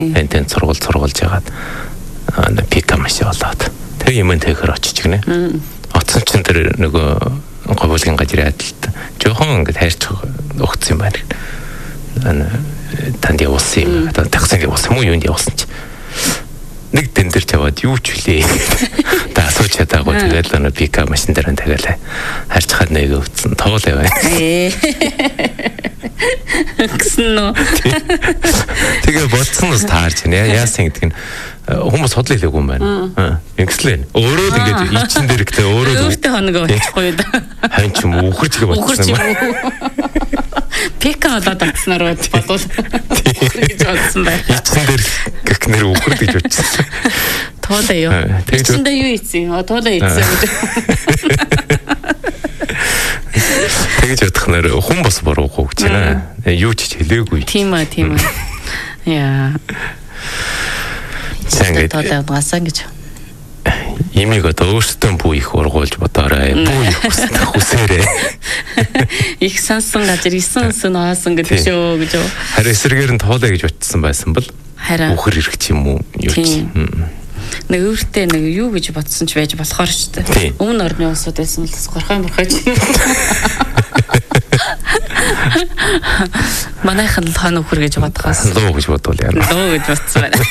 Энтэн сургуулж яагаад пика машин болоод. Тэг юм тэгэхээр очиж гинэ. Оцсон чинь тэр нөгөө говьлын газар яадалт. Жохон ингээд хайрч өгсөн юм байна. Танд явуулсан юм. Тагсан явуулсан юм уу юунд явуулсан чи. Нэг тэн дээр таваад юу ч үлээ. Та асууж чадаагүй тэгэл пика машин дээр тагаалаа. Харж хаад нэг өвцөн тоглоо яваа. Гэсэн нөө. Тэгээ бодсон нь таарч байна. Яасан гэдэг нь хүмүүс хотлоо хэлээгүй юм байна. Ингэслээ. Өөрөө ингээд ичэн дээр ихтэй өөрөө хоног очихгүй юу да. Хань ч юм үхэрч гээ бодсон юм. Пика одоо татснаар бодвол гэж бодсон бай. Ичэн дээр гэх нэр үхэр гэж бодсон. Тоолоо юу. Ичэндээ юу ийцэн? Тоолоо ийцэн гэж. Тэгэж ядах нэр хүн бас буруугүй гэж байна. Юу ч хэлээгүй. Тийм ээ. Яа. Сангад тоолоо угаасан гэж. Имийг одоо өөртөө бүү их ургуулж бодоорой. Бүү их хүсээрээ. Их сансан газар исэн ноосон гэдэг шүү гэж. Харин эсрэгээр нь тоолоо гэж бодсон байсан бол үхэр ирэх ч юм уу юу ч. Нэг өөртөө нэг юу гэж бодсон ч байж болохоор ч тийм. Өмнө орны улсууд байсан л горхой морхойч. Манайхан л хон үхэр гэж бодохоос. Луу гэж бодвол яа. Луу гэж бодсон байна.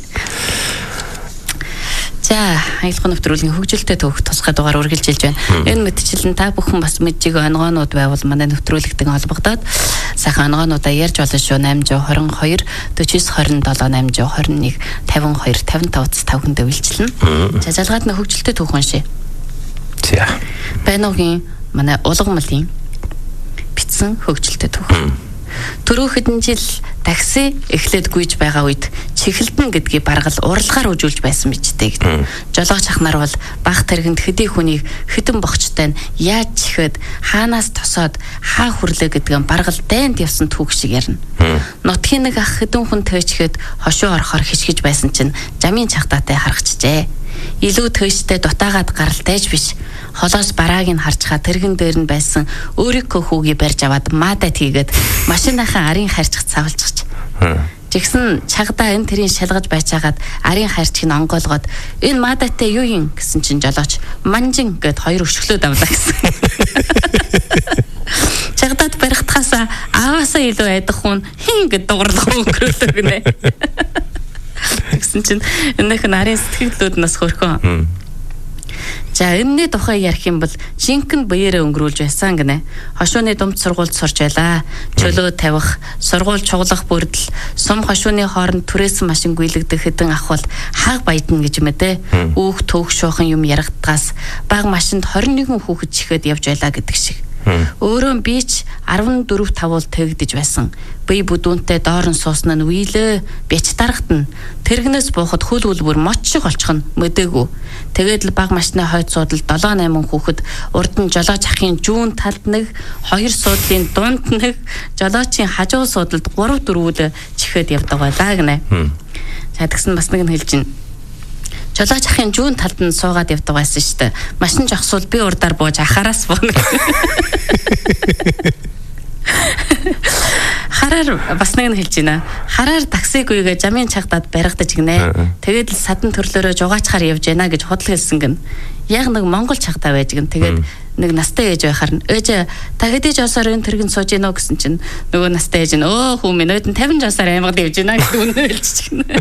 За, аялал нэвтрүүлгийн хөгжилтэй төвх тусгай дугаар үргэлжилж байна. Энэ мэдчилэн та бүхэн бас мэджиг онгоонууд байвал манай нэвтрүүлэгтэй холбогдоод сайхан онгоонуудаа ярьж болно шүү. 822 49 27 821 52 55 5 үйлчлэн. За, залгаад нэг хөгжилтэй төвх уншия. За. Байнуугийн манай улгамлын бичсэн хөгжилтэй төвх. Түрүү хэдэн жил такси эхлээд гүйж байгаа үед чихэлдэн гэдгийг баргал уралгаар үжүүлж байсан бичтэй гэдэг. Жолооч ахнаар бол баг тэргэнд хэдий хүнийг хитэн бохчтой нь яаж чихэд хаанаас тосоод хаа хүрлээ гэдгээ баргал дайнд явсан түүх шиг ярина. Нутгийн нэг ах хэдэн хүн төөчгээд хошуу орохоор хишгиж байсан чинь жамын чагтаатай харагчжээ. Илүү төөчтэй дутаагаад гаралтайж биш. Холоос барааг нь харчхаа тэргэн дээр нь байсан өөрийнхөө хүүгээ барьж аваад маадад хийгээд машиныхаа арын харьцах цавалцгач. Жигсэн чагдаа энэ тэрийн шалгаж байцаагаад арын харьцыг нь онгойлгоод энэ маададтай юу юм гэсэн чинь жолооч манжин гэд хоёр өшгөлөөд авлаа гэсэн. Чагдаад барихтахаас аваасаа илүү айдах хүн хин гэд дугарлах өнгөрөөлөө гинэ. Гэсэн чинь энэх нарын сэтгэлдлүүд нас хөрхөн. За энэний тухай ярих юм бол жинхэнэ баяраа өнгөрүүлж байсан гинэ. Хошууны думд сургуульд сурч байлаа. Чөлөө тавих, сургууль чуглах бүрдэл, сум хошууны хооронд түрээсэн машин гүйлгдэх хэдэн ах бол хааг баядна гэж мэдээ. Үүх төөх шуухан юм ярагдгаас баг машинд 21 хүүхэд чихэд явж байлаа гэдэг шиг. Өөрөө би ч 14 тавуул тэгдэж байсан. Би бүдүүнтэй доор нь суусан нь үйлээ. Бич дарагтана. Тэргнээс буухад хөл бүр моч шиг олчих нь мөдөөгүй. Тэгээд л баг машины хойд суудалд 7-8 хүүхэд урд нь жолооч ахын жүүн талд нэг, хоёр суудлын дунд нэг, жолоочийн хажуу суудалд 3-4 чихэд явдаг байлаа гинэ. За тэгсэн бас нэг нь хэлж байна. Жолооч ахын жүүн талд нь суугаад явдаг байсан шүү дээ. Машин жогсвол би урдаар бууж ахараас бууна. Хараар бас нэг нь хэлж байна. Хараар таксигүйгээ жамын чагдаад баригдаж гинэ. Тэгээд л садан төрлөөрөө жугаачхаар явж байна гэж худал хэлсэн гин. Яг нэг монгол чагдаа байж гин. Тэгээд нэг настай ээж байхаар ээж та хэдий жосоор энэ тэргэн сууж гинөө гэсэн чинь нөгөө настай ээж нь өө хүү минь өөдөн 50 жосоор аймагд явж байна гэдэг үнэ хэлчих гинэ.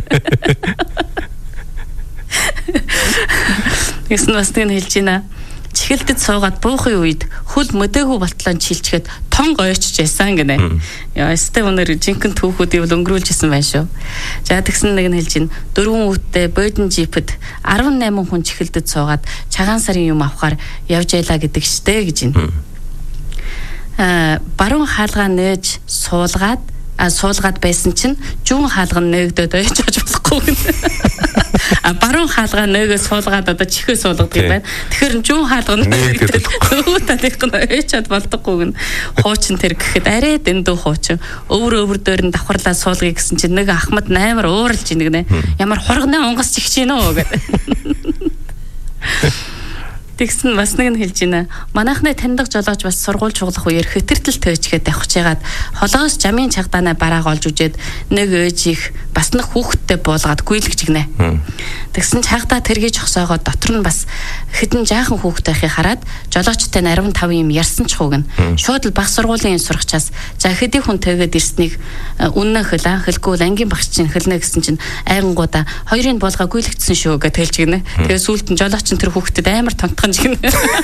Гэсэн бас нэг нь хэлж байна. Чихэлдэд суугаад буухын үед хөл мөдөөгөө болтлоо чилчгээд тон гоёчж байсан гинэ. Яа, өстэй өнөр жинхэнэ түүхүүдийг бол өнгөрүүлжсэн байна шүү. За тэгсэн нэг нь хэлж байна. 4 үттэй бодин жипэд 18 хүн чихэлдэд суугаад цагаан сарын юм авахаар явж байлаа гэдэг штэ гэж байна. Баруун хаалгаа нээж суулгаад байсан чинь жүүн хаалга нээгдээд ойж болохгүй гэнэ. Баруун хаалга нэгээ суулгаад одоо чихээ суулгадаг юм байна. Тэгэхээр жүүн хаалга нээгдээд өөтөдөх нь ойчод болдоггүй гэнэ. Хуучин тэр гэхэд арай дэндүү хуучин өвөр дээр нь давхарлаа суулгая гэсэн чинь нэг ахмад амар ууралж ийн гэнэ. Ямар хурганы унгас чихж гинөө гэдэг. Тэгсэн бас нэг нь хэлж байна. Манайхны таньдаг жолооч бас сургууль чуулгах үеэр хэтэртэл төөчгээд давхиж ягаад холоос жамын чагдаанаа барааг олж үжээд нэг ээж их бас нэг хүүхэдтэй буулгаад гүйлгэж гинэ. Тэгсэн чагдаа тэргийж хосоогоо дотор нь бас хэдэн жаахан хүүхэдтэй байхыг хараад жолоочтой 15 юм ярьсан ч хуугна. Шууд л баг сургуулийн сурагчаас за хэдий хүн тэгээд ирснийг үнэн хөлөө хэлгүй ангийн багш чинь хэлнэ гэсэн чинь айгангуудаа хоёрын буулгаа гүйлгдсэн шүү гэж хэлж гинэ. Тэгээд сүүлд нь жолооч нь тэр хүүхдэд амар томтхон гинэ.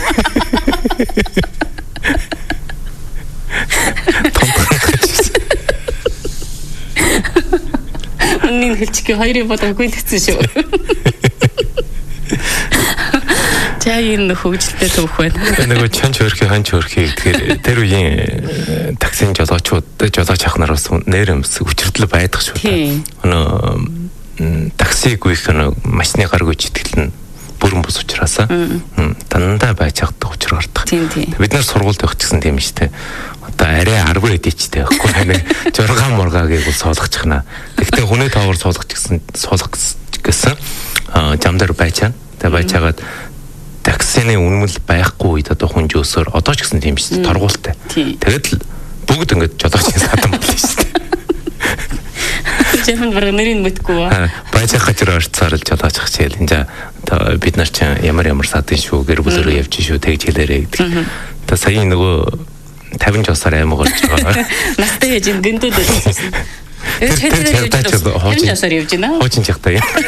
Үнэн хэлчихээ хоёрын буулгаа гүйлгдсэн шүү. Чагийн хөгжилтэй төвх байна. Нөгөө чанч хөрхи ханч хөрхи тэгэхээр тэр үеийн таксийн жолооч ах нар бас нэрэмс хүчрэл байдаг шүү дээ. Таксиг үех машины гаргүй итгэл нь бүрэн бус учраас дандаа байж чаддаг учраа гардаг. Бид нар сургуульд байх гэсэн тийм шүү дээ. Одоо арай 10 эдичтэй байхгүй нэг 6 мургаагийг суулгачихна. Гэхдээ хүний тоогоор суулгах гэсэн зам дээр байчаа. Тэгээ байчаагаад таксины үнэмэл байхгүй үед одоо хүн жөөсөөр одоо ч гэсэн тийм шүү дээ. Торгуултай. Тэгээд л бүгд ингэж жолоочийн садан болно шүү дээ. Жахан бараг нэрийн мэдгүй ба. Байцаа хачраа орцоор л жолооч хичээл. Инжа бид нар ч ямар садын шүү гэр бүлэрөө явж шүү тэгж хэлээрэй гэдэг. Та сая нөгөө 50 жосоор аймаг орж байгаа. Настай ээж ин гүндүүд байсан. Тэр жосоор явж байна. Хоочин чагтаа юм.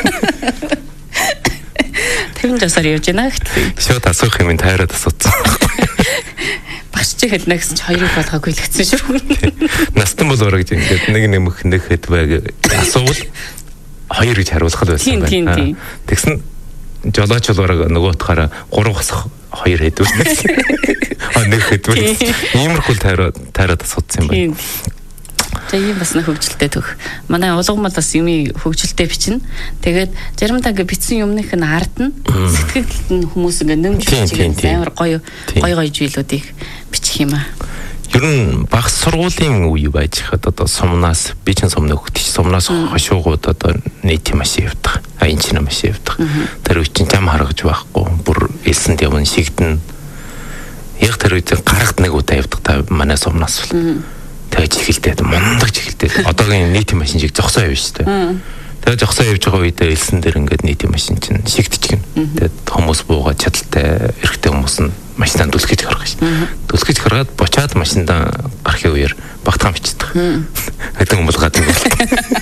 50 жосоор явж байна гэхтээ. Шууд асуух юм тайраад асуусан. Багш чи хэд нэгс хоёрыг болгоогүй л гэсэн шүү. Настан бол орог ингэж нэг нэмэх нэг хэд байг асуувал хоёр гэж хариулах л байсан байна. Тэгсэн жолооч болоороо нөгөө утгаараа 3 босох 2 хэд үү. Нэг хэд үү. Иймэрхүү тайраад асуусан юм байна. Тэгээ ийм бас нэг хөгжилтэй төх. Манай улгамал бас юмыг хөгжилтэй бичнэ. Тэгээд заримдаа ингээ бичсэн юмных нь ард нь сэтгэлд нь хүмүүс ингээ нэмж бичиж амар гоё зүйлүүдийг бичих юм аа. Ер нь баг сургуулийн үе байж хад одоо сумнаас би ч сумны хөгтөж сумнаас хошуугууд одоо нийт машин явдаг. Энэ чинь машин явдаг. Тэр үе чинь зам харгаж байхгүй. Бүр элсэнд явна шигдэн. Яг тэр үед гарагт нэг удаа явдаг та манай сумнаас бол. Тэгээд чихэлтэй мундаг чихэлтэй. Одоогийн нийт машин шиг зогсоо явна шүү дээ. Тэгээд зогсоо явж байгаа үедээ элсэн дээр ингээд нийт машин чинь шигдчихгэн. Тэгээд хүмүүс буугаад чадaltaй эрэгтэй хүмүүс нь машинаа дүлхэж гаргаж шүү. Дүлхэж гаргаад бочаад машиндаа гарахын үеэр багтаан бичдэг. Хэдэн хүмүүс гадаг бол.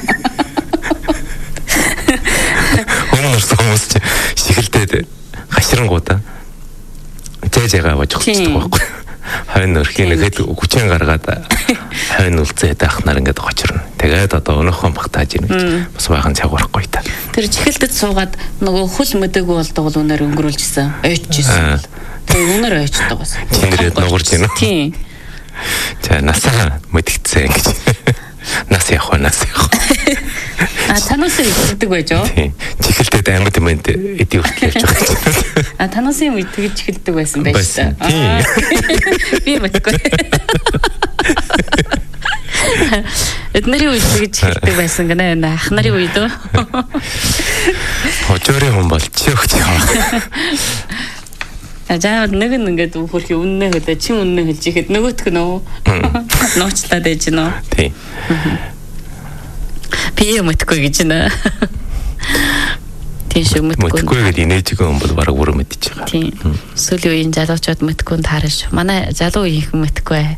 Хүмүүс чихэлтэй гашрангуудаа зээжээгээ божчихдаг байхгүй. Хойн өрхийн нэгэд хүчин гаргаад хойн үлцээд ахнаар ингээд гочрно. Тэгээд одоо өнөөхөн багтааж ийн гэж бас байхын цагаарахгүй та. Тэр чихэлтэд суугаад нөгөө хөл мөдөг болдог бол өнөр өнгөрүүлжсэн. Ойчжсэн. Тэгээ өнөр ойчдаг бас. Чиндэрээд нугарч ийн үү? Тийм. За насаа мэдгдсэн гэж. Нас явах. Танаас ирдэг байж юу? Тийм. Чихэлтэд ангид юм эдий хүртэл явж байгаа. Танаас юм тэгж чихэлдэг байсан байж та. Тийм. Би мэдгүй. Эднэрийн үед тэгж чихэлдэг байсан гэнэ. Ах нарын үед үү? Хожоорын хүн болчих яа. Жаа нэг нь ингээд хөрхи үннээ хэлээ чи үннээ хэлж ихэд нөгөөтг нөө нууцлаад байж нөө. Тийм. Би мэдгүй гэж нэ. Тийм шиг мэдгүй. Мэдгүй гэдэг инээжгүй юм бол бараг бүр мэдчихэж байгаа. Тийм. Сүүлийн үеийн залуучууд мэдгүй таараш. Манай залуу үеийнхэн мэдгүй.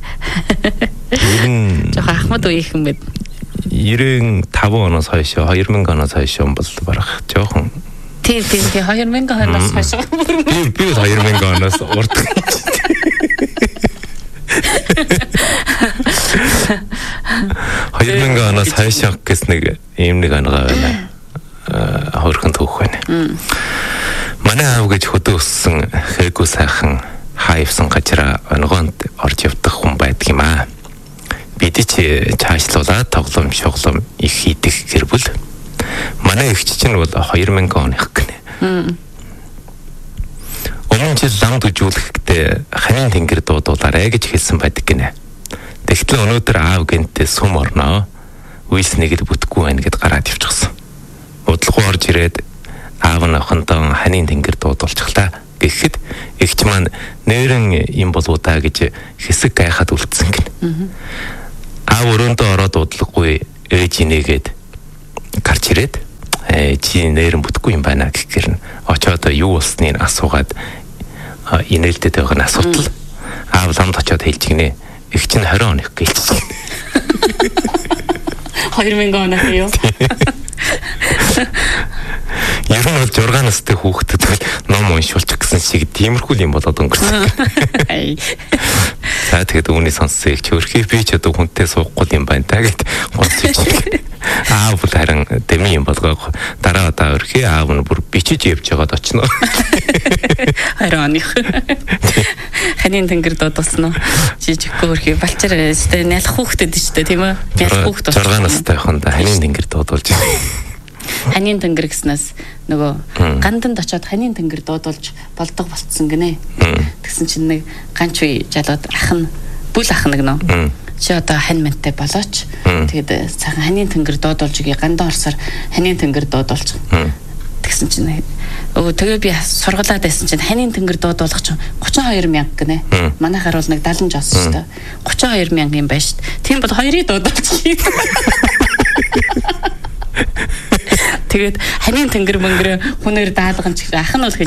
Жохо Ахмад үеийнхэн мэд. 95 оноос хойш 2000 оноос хойш юм бол барах жоохон. Тийм 2000 оноос хойш. Би 2000 оноос урд. 2000 оноос хойш гэс нэг ийм нэг ангаа байна. Хөрхөн түүх байна. Манай аав гэж хөдөө өссөн хээгүү сайхан хаавсан гажраа онгоонд орж явдаг хүн байдаг юм аа. Бид ч цаашлуулаад тоглоом шоглоом их хийдэг гэр бүл. Манай эгч чинь бол 2000 оных гинэ. Өмнө жил ламд үжүүлэхдээ ханийн тэнгэр дуудуулаарэ гэж хэлсэн байдаг гинэ. Тэгтэл өнөөдөр аав гэнтээ сум орноо. Үйлс нэгэд бүтггүй байна гэд гараад явчихсан. Удалгүй орж ирээд аав нь охиндоо ханийн тэнгэр дуудуулчихлаа гэхэд эгч маань нэрэн юм болоо да гэж хэсэг гайхаад үлдсэн гин. Аав өрөөндөө ороод удлаггүй ээж инээгээд гарч ирээд чи нэрэн бүтэхгүй юм байна гэхээр очоод юу болсныг асуугаад инээлтэд байгаа нь асуудал. Аав ламд очоод хэлж гинэ. Эгч нь 20 хоног гэлж. 2000 оноо юу? Яг нь бол 6 настай хүүхдэд ном уншуулчих гэсэн шиг тиймэрхүү юм болоод өнгөрсөн. За тэгээд үүний сонссон их чөөрхий би ч одоо хүнтэй суухгүй юм байна та гэд гонцож. Аав бол харин дэми юм болгоо дараа удаа өрхий аав нь бүр бичиж явж байгаад очно. Харааних. Ханийн тэнгэр дуудсан уу? Жижиггүй өрхий балчаар өстэй нялх хүүхдэд ч тийм үү? Нялх хүүхд 6 настай байханд ханийн тэнгэр дуудуулж. Ханийн тэнгэр гэснээс нөгөө ганданд очиод ханийн тэнгэр дуудуулж болдог болцсон гинэ. Тэгсэн чинь нэг ганч үе жалууд ах нь бүл ах нэг нөө. Чи одоо хань мантай болооч. Тэгээд цагаан ханийн тэнгэр дуудуулж igi гандаа орсоор ханийн тэнгэр дуудуулж. Тэгсэн чинь тэгээ би сургалаад байсан чинь ханийн тэнгэр дуудуулах чинь 32,000 гинэ. Манайхаар бол нэг 70 жос шүү дээ. 32,000 юм байна шүү дээ. Тийм бол хоёрыг дуудуулж. Тэгээд ханийн тэнгэр мөнгөрөө хүнээр даалган ч ах нь бол гэж